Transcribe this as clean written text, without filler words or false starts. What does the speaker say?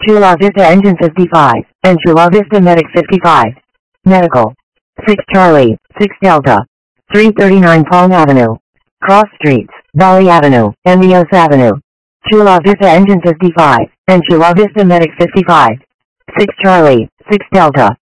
Chula Vista Engine 55, and Chula Vista Medic 55. Medical. 6 Charlie, 6 Delta. 339 Palm Avenue. Cross Streets, Valley Avenue, and Rios Avenue. Chula Vista Engine 55, and Chula Vista Medic 55. 6 Charlie, 6 Delta.